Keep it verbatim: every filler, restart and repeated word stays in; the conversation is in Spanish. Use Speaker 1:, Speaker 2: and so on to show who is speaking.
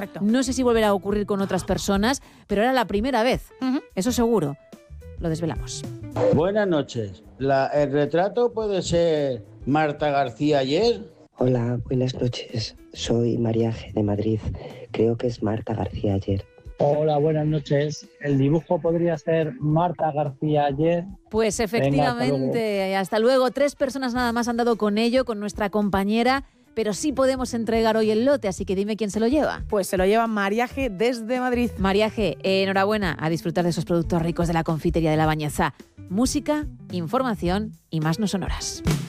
Speaker 1: Correcto.
Speaker 2: No sé si volverá a ocurrir con otras personas, pero era la primera vez. Uh-huh. Eso seguro. Lo desvelamos.
Speaker 3: Buenas noches. La, ¿El retrato puede ser Marta García Ayer?
Speaker 4: Hola, buenas noches. Soy María G. de Madrid. Creo que es Marta García Ayer.
Speaker 5: Hola, buenas noches. ¿El dibujo podría ser Marta García Ayer?
Speaker 2: Pues efectivamente. Venga, hasta luego. Hasta luego. Tres personas nada más han dado con ello, con nuestra compañera. Pero sí podemos entregar hoy el lote, así que dime quién se lo lleva.
Speaker 1: Pues se lo lleva María G. desde Madrid.
Speaker 2: María G., eh, enhorabuena, a disfrutar de esos productos ricos de la confitería de La Bañeza. Música, información y más no sonoras.